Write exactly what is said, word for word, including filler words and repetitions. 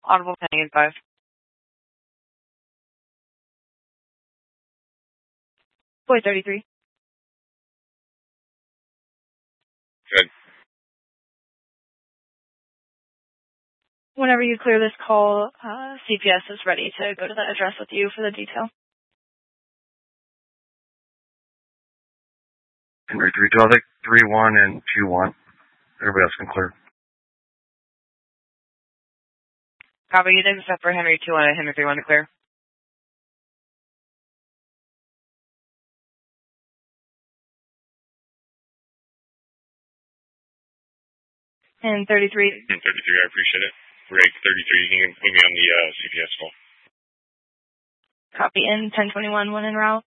Audible pending in five. Boy thirty-three. Good. Whenever you clear this call, uh, C P S is ready to go to that address with you for the detail. Henry three two, I'll take three one and two one. Everybody else can clear. Copy, you take the step for Henry two one and Henry three one to clear. And thirty-three. And thirty-three, I appreciate it. Break thirty-three, you can put me on the uh, C P S call. Copy in ten twenty-one, one en route.